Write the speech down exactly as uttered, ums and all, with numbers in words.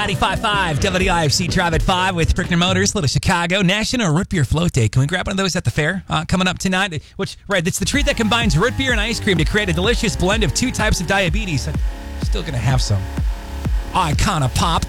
ninety-five point five W I F C Drive at five with Prickner Motors, Little Chicago. National Root Beer Float Day. Can we grab one of those at the fair uh, coming up tonight? Which, right, it's the treat that combines root beer and ice cream to create a delicious blend of two types of diabetes. I'm still going to have some. Icona Pop.